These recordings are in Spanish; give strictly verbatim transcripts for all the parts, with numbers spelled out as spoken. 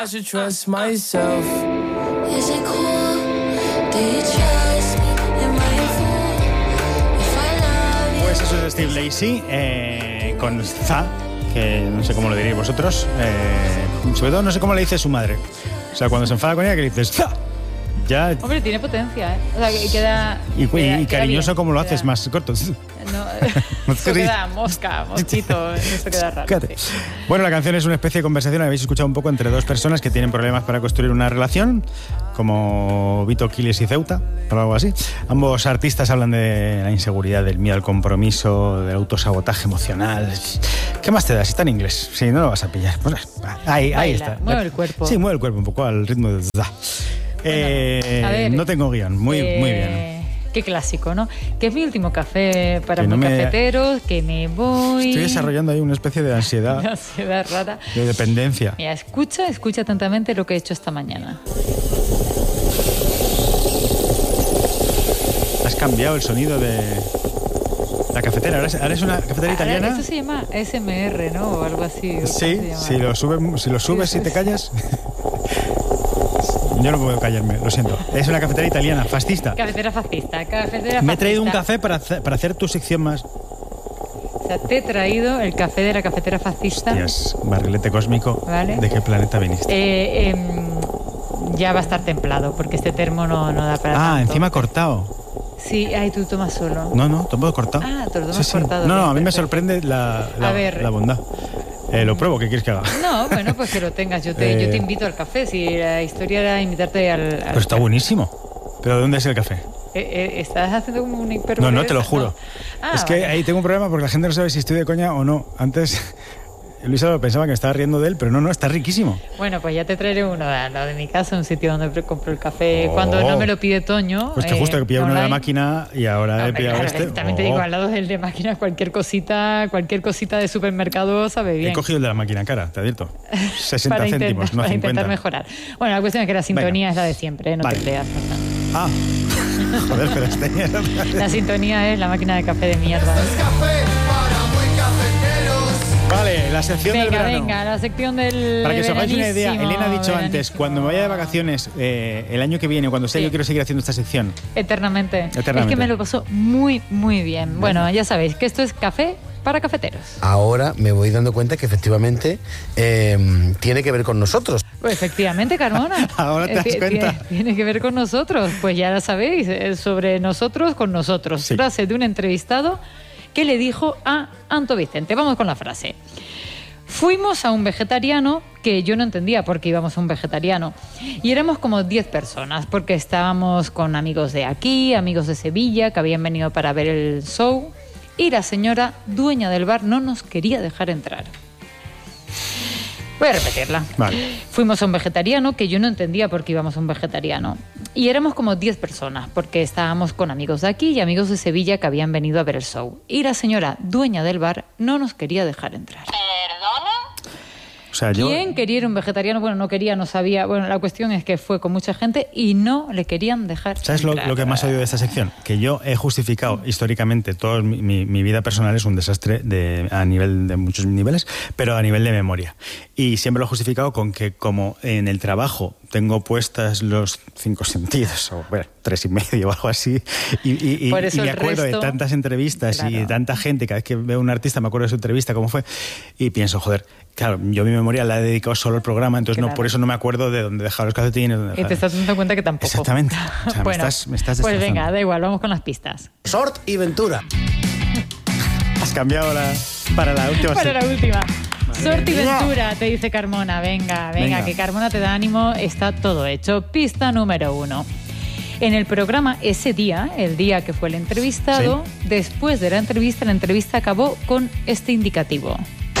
Pues eso es Steve Lacy eh, con Za, que no sé cómo lo diréis vosotros. Eh, sobre todo no sé cómo le dice su madre. O sea, cuando se enfada con ella, que le dices Za. Ya. Hombre, tiene potencia, ¿eh? O sea, que queda... Y, queda, y, y cariñoso bien, como lo queda, haces, más corto. No, eso queda mosca, mosquito, eso queda raro. Sí. Bueno, la canción es una especie de conversación, habéis escuchado un poco, entre dos personas que tienen problemas para construir una relación, como Vito, Quiles y Ceuta, o algo así. Ambos artistas hablan de la inseguridad, del miedo al compromiso, del autosabotaje emocional. ¿Qué más te da? Si está en inglés, si no lo vas a pillar. Pues ahí, ahí está. Mueve el cuerpo. Sí, mueve el cuerpo un poco al ritmo de... Eh, bueno, a ver, no tengo guión, muy, eh, muy bien. Qué clásico, ¿no? Que es mi último café para muy no cafeteros, me... que me voy... Estoy desarrollando ahí una especie de ansiedad. Una ansiedad rara. De dependencia. Mira, escucha, escucha atentamente lo que he hecho esta mañana. Has cambiado el sonido de la cafetera. Ahora es, ahora es una cafetera italiana. Eso se llama A S M R, ¿no? O algo así. Sí, si lo, sube, si lo subes y te callas... Yo no puedo callarme, lo siento. Es una cafetera italiana, fascista. Cafetera fascista, cafetera fascista. Me he traído un café para hacer, para hacer tu sección más. O sea, te he traído el café de la cafetera fascista. Hostias, barrilete cósmico. ¿Vale? ¿De qué planeta viniste? Eh, eh, ya va a estar templado, porque este termo no, no da para Ah, tanto. Encima cortado. Sí, ay, tú tomas solo. No, no, todo cortado. Ah, te lo tomas sí, cortado. Sí. No, no, a mí perfecto. me sorprende la, la, a ver, la bondad. Eh, lo pruebo, ¿qué quieres que haga? No, bueno, pues que lo tengas. Yo te, eh... yo te invito al café. Si la historia era invitarte al... al Pero está café. Buenísimo. ¿Pero de dónde es el café? Eh, eh, ¿Estás haciendo como un hiper... No, no, te lo juro. No. Ah, es que vale. ahí tengo un problema porque la gente no sabe si estoy de coña o no. Antes... Luisa lo pensaba que me estaba riendo de él, pero no, no, está riquísimo. Bueno, pues ya te traeré uno al lado de mi casa, un sitio donde compro el café. Oh. Cuando no me lo pide Toño. Pues que justo eh, que pillaba uno de la máquina y ahora no, he pillado claro, este. También oh. te digo, al lado del de máquina, cualquier cosita, cualquier cosita de supermercado sabe bien. He cogido el de la máquina cara, te advierto. sesenta para céntimos, intentar, no para cincuenta. Intentar mejorar. Bueno, la cuestión es que la sintonía Venga. Es la de siempre, ¿eh? No vale. te creas. Ah, joder, pero este... La sintonía es la máquina de café de mierda. Esto es café para muy cafeteros. Vale, la sección venga, del verano. Venga, la sección del Para que os hagáis una idea, Elena ha dicho veranísimo. antes, cuando me vaya de vacaciones eh, el año que viene, cuando sea, sí. yo quiero seguir haciendo esta sección. Eternamente. Eternamente. Es que me lo pasó muy, muy bien. Bueno, ya sabéis que esto es café para cafeteros. Ahora me voy dando cuenta que efectivamente eh, tiene que ver con nosotros. Pues efectivamente, Carmona. Ahora te das eh, cuenta. Tiene, tiene que ver con nosotros. Pues ya lo sabéis, es sobre nosotros con nosotros. Sí. Frase de un entrevistado que le dijo a Anto Vicente. Vamos con la frase. Fuimos a un vegetariano que yo no entendía por qué íbamos a un vegetariano. Y éramos como diez personas, porque estábamos con amigos de aquí, amigos de Sevilla, que habían venido para ver el show. Y la señora dueña del bar no nos quería dejar entrar. Voy a repetirla. Vale. Fuimos a un vegetariano que yo no entendía por qué íbamos a un vegetariano. Y éramos como diez personas, porque estábamos con amigos de aquí y amigos de Sevilla que habían venido a ver el show. Y la señora dueña del bar no nos quería dejar entrar. ¿Perdona? O sea, yo... ¿Quién quería ir a un vegetariano? Bueno, no quería, no sabía. Bueno, la cuestión es que fue con mucha gente y no le querían dejar ¿Sabes lo, lo que más odio de esta sección? Que yo he justificado históricamente, toda mi, mi, mi vida personal es un desastre de, a nivel de muchos niveles, pero a nivel de memoria. Y siempre lo he justificado con que como en el trabajo tengo puestas los cinco sentidos, o bueno, tres y medio o algo así, y, y, y, y me acuerdo resto, de tantas entrevistas claro. y de tanta gente, cada vez que veo a un artista me acuerdo de su entrevista, cómo fue, y pienso, joder, claro, yo mi memoria la he dedicado solo al programa, entonces claro. no por eso no me acuerdo de dónde dejar los calcetines. Dónde y te estás dando cuenta que tampoco. Exactamente. O sea, bueno, me estás, me estás pues venga, da igual, vamos con las pistas. Sort y Ventura. Has cambiado la para la última. Para la última. Sort y Ventura, te dice Carmona. Venga, venga, venga, que Carmona te da ánimo, está todo hecho. Pista número uno. En el programa ese día, el día que fue el entrevistado, sí. después de la entrevista, la entrevista acabó con este indicativo.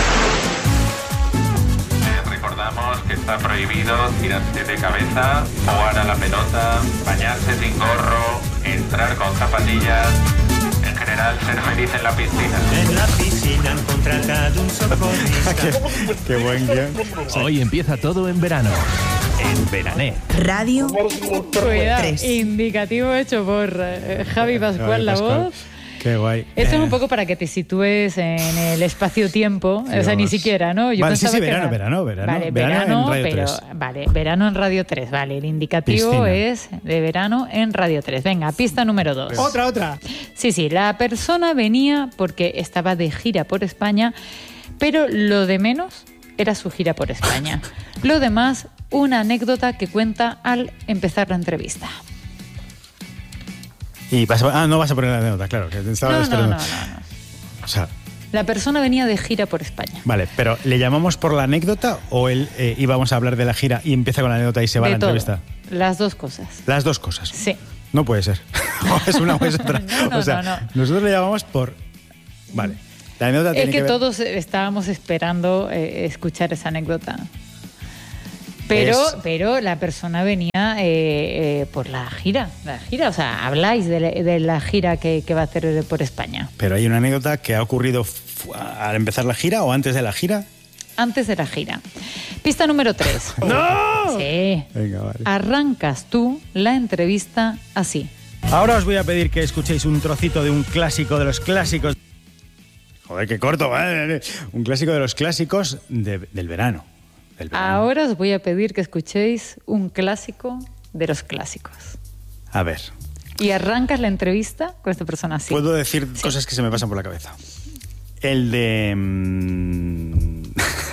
Recordamos que está prohibido tirarse de cabeza, jugar a la pelota, bañarse sin gorro, entrar con zapatillas, en general ser feliz en la piscina. En la piscina han contratado un socorrista. qué, qué buen guión. Hoy empieza todo en verano. En Verané. Radio Cuidado, indicativo hecho por eh, Javi Pascual, la voz. Qué guay. Esto eh. es un poco para que te sitúes en el espacio-tiempo. O sea, ni siquiera, ¿no? Yo vale, sí, sí, que verano, era... verano, verano. Vale, verano, verano, en Radio pero... tres. Vale, verano en Radio tres, vale. El indicativo Piscina. es de verano en Radio tres. Venga, pista número dos. Otra, otra. Sí, sí, la persona venía porque estaba de gira por España, pero lo de menos era su gira por España. Lo demás, una anécdota que cuenta al empezar la entrevista. Y vas a, ah, no vas a poner la anécdota, claro. Que te estaba No, no, esperando. no, no, no. O sea, La persona venía de gira por España. vale, pero ¿le llamamos por la anécdota o él eh, íbamos a hablar de la gira y empieza con la anécdota y se va De a la todo. entrevista? Las dos cosas. Las dos cosas. Sí. No puede ser. O es una o es otra. No, no, o sea, no, no. nosotros le llamamos por... Vale. La anécdota Es tiene que, que ver... todos estábamos esperando eh, escuchar esa anécdota. Pero, Es- pero la persona venía eh, eh, por la gira, la gira, o sea, habláis de la, de la gira que, que va a hacer por España. Pero hay una anécdota que ha ocurrido fu- al empezar la gira o antes de la gira. Antes de la gira. Pista número tres. ¡No! Sí. Venga, vale. Arrancas tú la entrevista así. Ahora os voy a pedir que escuchéis un trocito de un clásico de los clásicos. Joder, qué corto, ¿vale? Un clásico de los clásicos de- del verano. Del verano. Ahora os voy a pedir que escuchéis un clásico de los clásicos. A ver, Y arrancas la entrevista con esta persona así. puedo decir cosas que se me pasan por la cabeza. El de... mm,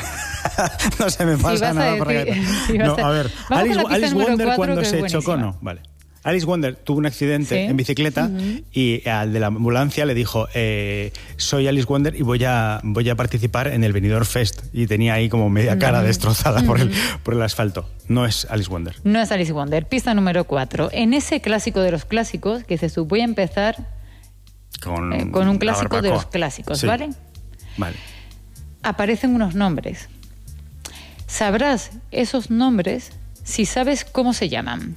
no se me Si pasa vas a nada por la decir- cabeza. si vas No, a- a ver, Vamos Alice, con la pista Alice número Wonder cuatro, cuando que es se buenísima. chocó, no, vale. Alice Wonder tuvo un accidente Sí. en bicicleta y al de la ambulancia le dijo, eh, soy Alice Wonder y voy a, voy a participar en el Benidorm Fest. Y tenía ahí como media cara destrozada por, el, por el asfalto. No es Alice Wonder. No es Alice Wonder. Pista número cuatro. En ese clásico de los clásicos, que dices tú, voy a empezar Con, eh, con un la clásico de barbacoa. los clásicos, Sí. ¿vale? Vale. Aparecen unos nombres. Sabrás esos nombres si sabes cómo se llaman.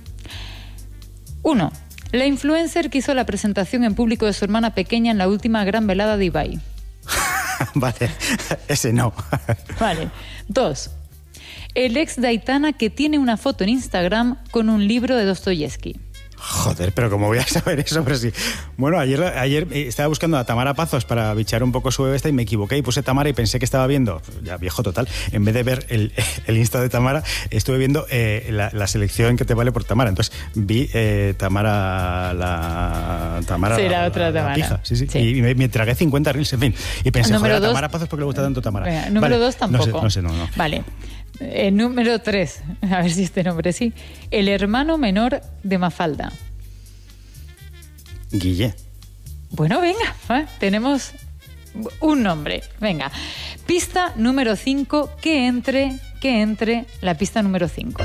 Uno. La influencer que hizo la presentación en público de su hermana pequeña en la última gran velada de Ibai. Vale, ese no. Vale. Dos. El ex de Aitana que tiene una foto en Instagram con un libro de Dostoyevsky. Joder, pero ¿cómo voy a saber eso? Pero sí. Bueno, ayer, ayer estaba buscando a Tamara Pazos para bichar un poco su bebé esta y me equivoqué y puse Tamara y pensé que estaba viendo, ya viejo total, en vez de ver el, el Insta de Tamara, estuve viendo eh, la, la selección que te vale por Tamara. Entonces vi eh, Tamara la... Tamara Sí, la otra Tamara. pija. Sí, sí. Sí. Y me, me tragué cincuenta reels, en fin. Y pensé, Número joder, a dos. Tamara Pazos, ¿por qué le gusta tanto Tamara? Venga, número Vale, dos tampoco. No sé, no sé, no, no. Vale. Eh, número tres. A ver si este nombre sí. El hermano menor de Mafalda. Guille. Bueno, venga, ¿eh? Tenemos un nombre. Venga. Pista número cinco, que entre, que entre la pista número cinco.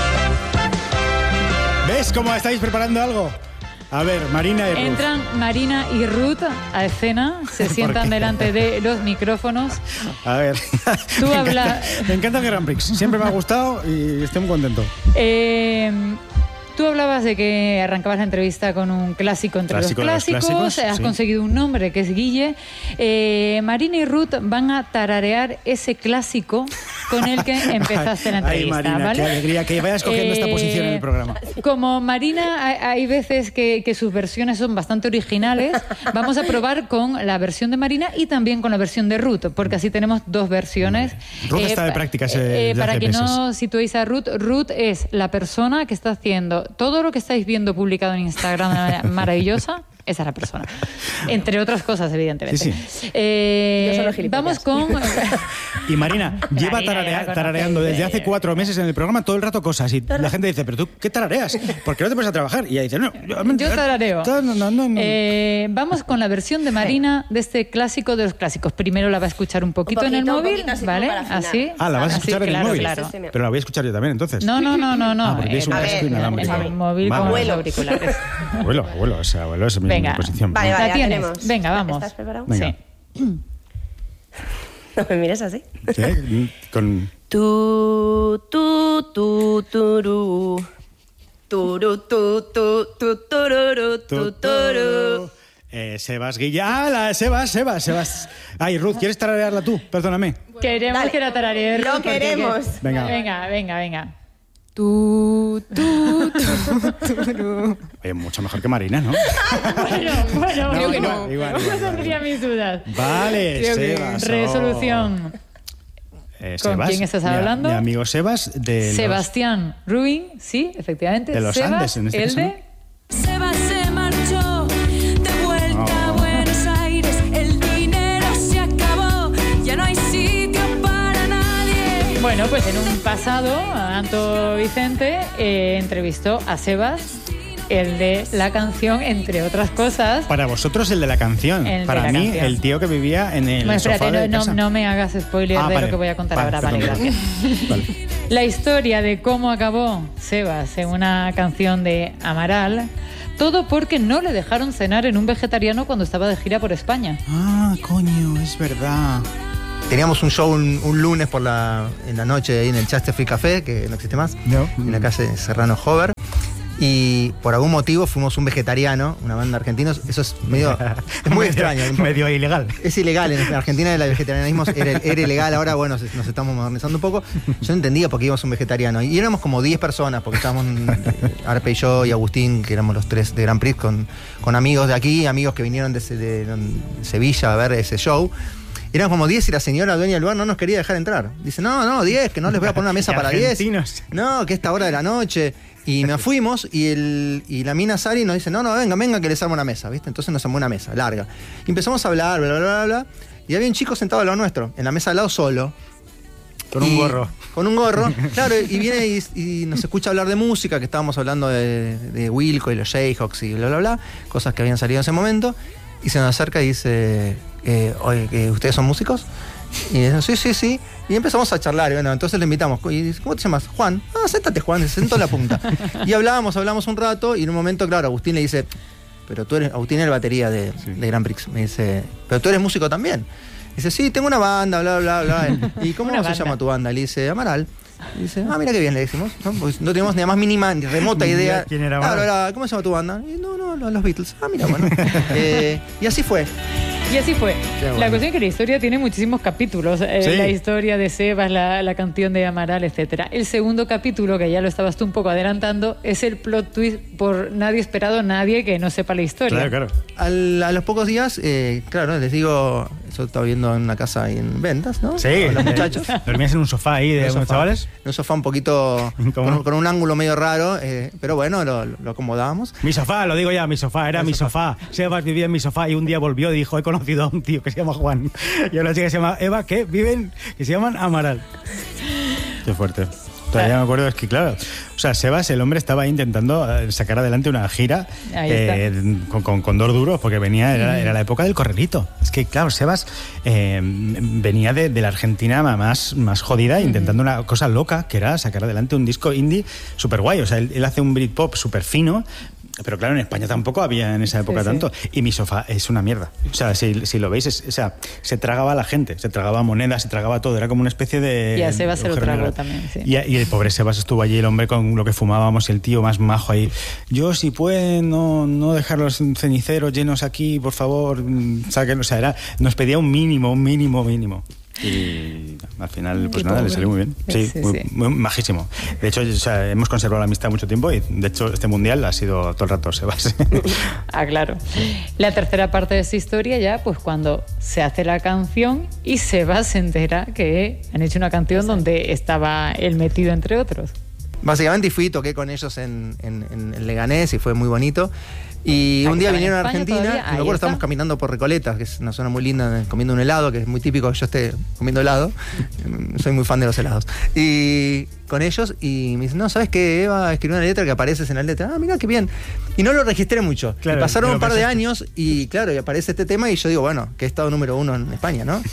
¿Ves cómo estáis preparando algo? A ver, Marina y Ruth. Entran Marina y Ruth a escena, se sientan qué? delante de los micrófonos. A ver. Tú me habla- Encanta, me encanta Grand Prix. Siempre me ha gustado y estoy muy contento. Eh, Tú hablabas de que arrancabas la entrevista con un clásico entre Clásico de los los clásicos, clásicos, has sí. conseguido un nombre que es Guille. Eh, Marina y Ruth van a tararear ese clásico con el que empezaste la Ay, entrevista, Marina, ¿vale? qué alegría que vayas cogiendo esta Eh, posición en el programa. Como Marina, hay, hay veces que, que sus versiones son bastante originales. Vamos a probar con la versión de Marina y también con la versión de Ruth, porque así tenemos dos versiones. Ruth está de pa- prácticas, eh, desde para hace que meses. no situéis a Ruth, Ruth es la persona que está haciendo todo lo que estáis viendo publicado en Instagram de manera maravillosa. Esa es la persona. Entre otras cosas, evidentemente. Sí, Eh, Yo solo gilipollas. vamos con... Y Marina lleva Marina, tararea- ya la conoces. tarareando desde hace cuatro meses en el programa todo el rato cosas. Y la gente dice, ¿pero tú qué tarareas? ¿Por qué no te pones a trabajar? Y ella dice, no, yo, Yo tarareo. No, no, no, no. Eh, vamos con la versión de Marina de este clásico de los clásicos. Primero la va a escuchar un poquito, en el poquito, un móvil, poquito, así como ¿vale? para afinar. Así. Ah, la vas a así, escuchar en el claro, móvil. Claro. Sí, sí, sí. Pero la voy a escuchar yo también, entonces. No, no, no, no, no. Ah, porque tienes un Eh, casco ver, inalámbrico. en el móvil Vale. con los Abuelo. auriculares. Abuelo, abuelo, o sea, abuelo es mi, Venga. mi posición. Vale, La vale, ya tienes. tenemos. Venga, vamos. ¿Estás preparado? Venga. Sí. No me mires así. ¿Sí? Con... Tu, tu, tu, turu. Turu, tu, tu, tu, tururu, tu, turu. Eh, Sebas Guille. ¡Ah, la Sebas, Sebas, Sebas! Ay, Ruth, ¿quieres tararearla tú? Perdóname. Queremos Dale. que la tararees. Lo porque- queremos. Venga. Venga, venga, venga. Tu, tu, tu, tu. Oye, mucho mejor que Marina, ¿no? Bueno, bueno, No, creo que igual, no. igual, Yo igual, tendría mis dudas. Vale, Creo que Sebas. oh. Resolución. Eh, ¿Con Sebas, quién estás mi- hablando? Mi amigo Sebas de los- Sebastián Rubin, sí, efectivamente. De los Sebas, Andes, en este el caso, de... Sebas se marchó de vuelta a Buenos Aires. El dinero se acabó, ya no hay sitio para nadie. Bueno, pues en un pasado, Anto Vicente eh, entrevistó a Sebas, el de la canción, entre otras cosas. Para vosotros el de la canción. El de Para la mí, canción. el tío que vivía en el Bueno, sofá espérate, de no, casa. no, no me hagas spoiler Ah, de vale. lo que voy a contar Vale, ahora. Vale, perdón, gracias. perdón. Vale. La historia de cómo acabó Sebas en una canción de Amaral, todo porque no le dejaron cenar en un vegetariano cuando estaba de gira por España. Ah, coño, es verdad. Teníamos un show un, un lunes por la, en la noche ahí en el Chester Free Café, que no existe más, No. en la calle Serrano Hover. Y por algún motivo fuimos un vegetariano, una banda de argentinos. Eso es medio. Es muy Medio- extraño. Medio ilegal. Es ilegal. En Argentina el vegetarianismo era, era ilegal. Ahora, bueno, se- nos estamos modernizando un poco. Yo no entendía por qué íbamos un vegetariano. Y éramos como diez personas, porque estábamos eh, Arpe y yo y Agustín, que éramos los tres de Grand Prix, con, con amigos de aquí, amigos que vinieron de, Se- de- de Sevilla a ver ese show. Eran como diez y la señora dueña del lugar no nos quería dejar entrar. Dice, no, no, diez, que no les voy a poner una mesa Qué para diez. argentinos. No, que esta hora de la noche. Y nos fuimos y, el, y la mina Sari nos dice, no, no, venga, venga, que les armo una mesa, ¿viste? Entonces nos armó una mesa larga. Y empezamos a hablar, bla, bla, bla, bla. Y había un chico sentado al lado nuestro, en la mesa al lado solo. Con un Y- gorro. Con un gorro, claro, y viene y, y nos escucha hablar de música, que estábamos hablando de, de Wilco y los Jayhawks y bla, bla, bla, cosas que habían salido en ese momento. Y se nos acerca y dice, eh, oye, ¿que ¿ustedes son músicos? Y dice, sí, sí, sí. Y empezamos a charlar, y bueno, entonces le invitamos. Y dice, ¿cómo te llamas? Juan. Ah, séntate, Juan, se sentó en la punta. Y hablábamos, hablamos un rato, y en un momento, claro, Agustín le dice, pero tú eres, Agustín es el batería de, de Grand Prix. Me dice, pero tú eres músico también. Dice, sí, tengo una banda, bla, bla, bla. ¿Y cómo Una se banda. llama tu banda? Le dice, Amaral. Y dice, ah, mira qué bien, le decimos. No, pues no teníamos ni la más mínima, ni remota idea. ¿Quién era Claro, Amaral? era, ¿cómo se llama tu banda? Y, no, no, los Beatles. Ah, mira, bueno. Eh, y así fue. Y así fue. Qué bueno. La cuestión es que la historia tiene muchísimos capítulos. eh, Sí. La historia de Sebas, la, la canción de Amaral, etcétera. El segundo capítulo, que ya lo estabas tú un poco adelantando, es el plot twist por nadie esperado, nadie que no sepa la historia. Claro, claro. Al- a los pocos días, eh, claro, les digo, yo estaba viviendo en una casa ahí en Ventas, ¿no? Sí, Con los muchachos. dormías en un sofá ahí de En un unos sofá. chavales. En un sofá un poquito, Incómodo. con, con un ángulo medio raro, eh, pero bueno, lo, lo acomodábamos. Mi sofá, lo digo ya, mi sofá, era El mi sofá. sofá. Sebas vivía en mi sofá y un día volvió y dijo, he conocido a un tío que se llama Juan y a una chica que se llama Eva, que viven, que se llaman Amaral. Qué fuerte. Todavía me acuerdo, es que claro, o sea, Sebas, el hombre estaba intentando eh, sacar adelante una gira Ahí eh, con, con, con dos duros, porque venía, era, era la época del corralito. Es que, claro, Sebas eh, venía de, de la Argentina más, más jodida, intentando una cosa loca, que era sacar adelante un disco indie súper guay. O sea, él, él hace un Britpop súper fino, pero claro, en España tampoco había en esa época Sí, sí. tanto. Y mi sofá es una mierda. O sea, si, si lo veis, es- o sea, se tragaba a la gente, se tragaba monedas, se tragaba todo. Era como una especie de... Y a Sebas se lo agujero tragó negro. también, sí. Y, y el pobre Sebas estuvo allí, el hombre con lo que fumábamos, el tío más majo ahí. Yo, si pueden, no, no dejar los ceniceros llenos aquí, por favor, mm, saquen. O sea, era, nos pedía un mínimo, un mínimo, mínimo. Y al final, pues Qué nada, le pobre. salió muy bien. Sí, Sí, muy, sí. muy majísimo. De hecho, o sea, hemos conservado la amistad mucho tiempo y, de hecho, este mundial ha sido todo el rato Sebas. Ah, claro. La tercera parte de esta historia ya, pues cuando se hace la canción y Sebas se entera que han hecho una canción donde estaba él metido entre otros. Básicamente, y fui y toqué con ellos en, en, en- en Leganés y fue muy bonito. Y Ah, un que día estaban en vinieron a España Argentina todavía. y me Ahí acuerdo, está. estábamos caminando por Recoleta, que es una zona muy linda, comiendo un helado, que es muy típico que yo esté comiendo helado. Soy muy fan de los helados. Y con ellos, y me dicen, no, ¿sabes qué? Eva escribió una letra que apareces en la letra. Ah, mira qué bien. Y no lo registré mucho. Claro, y pasaron pero un par de pensaste. años y claro, y aparece este tema y yo digo, bueno, que he estado número uno en España, ¿no?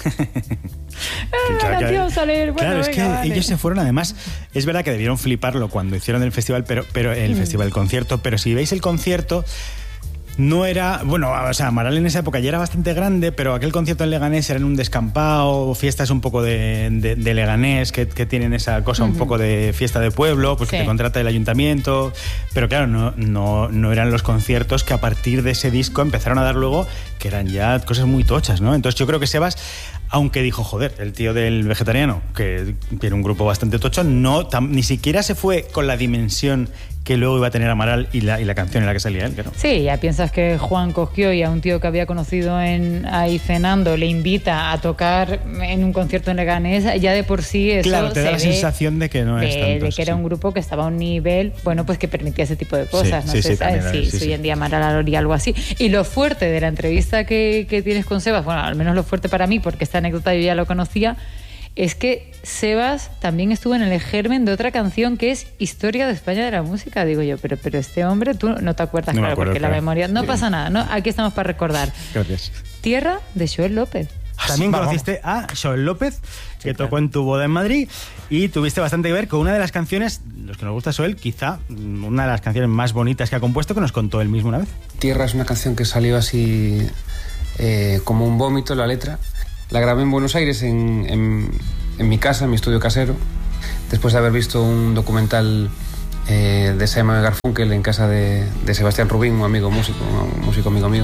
Ah, la canción sale, bueno, claro, es que venga, vale. ellos se fueron, además, es verdad que debieron fliparlo cuando hicieron el festival, pero, pero el Mm. festival, el concierto, pero si veis el concierto, no era, bueno, o sea, Amaral en esa época ya era bastante grande, pero aquel concierto en Leganés era en un descampado, fiestas un poco de, de, de Leganés, que, que tienen esa cosa un Ujú. poco de fiesta de pueblo, pues que Sí. te contrata el ayuntamiento, pero claro, no, no, no eran los conciertos que a partir de ese disco empezaron a dar luego, que eran ya cosas muy tochas, ¿no? Entonces yo creo que Sebas Aunque dijo, joder, el tío del Vegetariano, que tiene un grupo bastante tocho, no, tam, ni siquiera se fue con la dimensión que luego iba a tener Amaral y la, y la canción en la que salía él, claro. Sí, ya piensas que Juan cogió y a un tío que había conocido en ahí cenando le invita a tocar en un concierto en Leganés, ya de por sí eso claro, te da se la ve sensación de que no de, es tanto. de que era sí. un grupo que estaba a un nivel, bueno, pues que permitía ese tipo de cosas, Sí, no sí, sé, sí, ¿sabes? también, Sí, sí, si sí. hoy en día Amaral haría algo así. Y lo fuerte de la entrevista que, que tienes con Sebas, bueno, al menos lo fuerte para mí, porque esta anécdota yo ya lo conocía, es que Sebas también estuvo en el germen de otra canción que es Historia de España de la Música. Digo yo, pero, pero este hombre, tú no te acuerdas, No me claro, acuerdo, porque claro. la memoria... No Sí. pasa nada, ¿no? Aquí estamos para recordar. Gracias. Tierra de Joel López. También Vamos. conociste a Joel López, que Sí, tocó claro. en tu boda en Madrid, y tuviste bastante que ver con una de las canciones, los que nos gusta Joel, quizá una de las canciones más bonitas que ha compuesto, que nos contó él mismo una vez. Tierra es una canción que salió así eh, como un vómito, la letra. La grabé en Buenos Aires, en, en, en mi casa, en mi estudio casero, después de haber visto un documental eh, de Simon y Garfunkel en casa de, de Sebastián Rubín, un amigo músico, un músico amigo mío.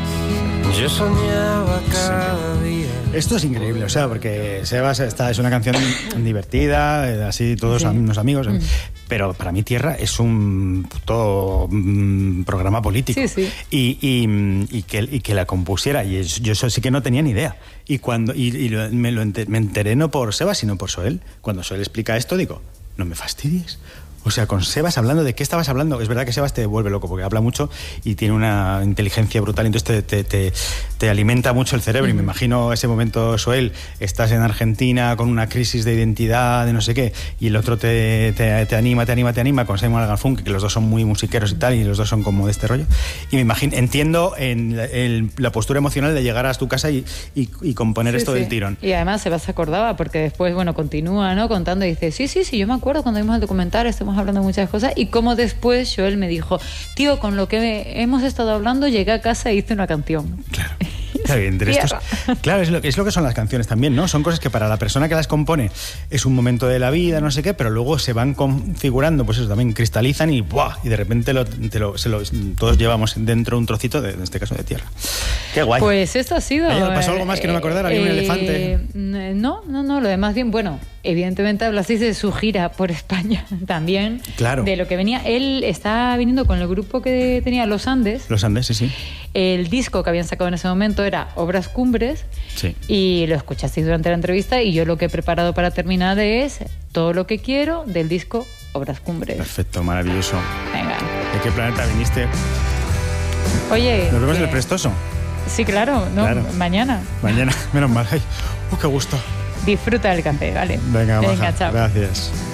Yo soñaba cada día. Esto es increíble, o sea, porque Sebas está, es una canción divertida, eh, así todos Sí. unos amigos, Mm. pero para mí Tierra es un puto mm, programa político. Sí, sí. Y, y, y, que, y que la compusiera, y es- yo eso sí que no tenía ni idea. Y cuando y, y lo- me, lo enter- me enteré no por Sebas, sino por Joel. Cuando Joel explica esto, digo, no me fastidies. O sea, con Sebas hablando de qué estabas hablando. Es verdad que Sebas te vuelve loco porque habla mucho y tiene una inteligencia brutal, entonces te, te, te, te alimenta mucho el cerebro. Y me imagino ese momento, Joel, estás en Argentina con una crisis de identidad, de no sé qué, y el otro te, te, te anima, te anima, te anima con Simon Garfunkel, que los dos son muy musiqueros y tal, y los dos son como de este rollo. Y me imagino, entiendo en la, en la postura emocional de llegar a tu casa y, y, y componer Sí, esto sí. del tirón. Y además Sebas se acordaba porque después, bueno, continúa, ¿no? Contando y dice, sí, sí, sí, yo me acuerdo cuando vimos el documental, estamos hablando de muchas cosas. Y como después Joel me dijo, tío, con lo que hemos estado hablando, llegué a casa e hice una canción. Claro. Claro, y entre estos- claro, es lo, es lo que son las canciones también, ¿no? Son cosas que para la persona que las compone es un momento de la vida, no sé qué, pero luego se van configurando, pues eso también cristalizan y ¡buah! Y de repente lo, te lo- se lo- todos llevamos dentro un trocito, de, en este caso de tierra. Qué guay. Pues esto ha sido... Oye, ¿pasó algo más que no me acordara? ¿Había un elefante? No, no, no, lo demás bien, bueno, evidentemente hablasteis de su gira por España también. Claro. De lo que venía. Él está viniendo con el grupo que tenía Los Andes. Los Andes, sí, sí. El disco que habían sacado en ese momento era Obras Cumbres. Sí. Y lo escuchasteis durante la entrevista y yo lo que he preparado para terminar es Todo lo que quiero del disco Obras Cumbres. Perfecto, maravilloso. Venga. ¿De qué planeta viniste? Oye. Nos vemos en que- el Prestoso. Sí, claro, no, Claro. mañana. Mañana, menos mal. Ay, uh, qué gusto. Disfruta del café, ¿vale? Venga, Venga, maja. chao. Gracias.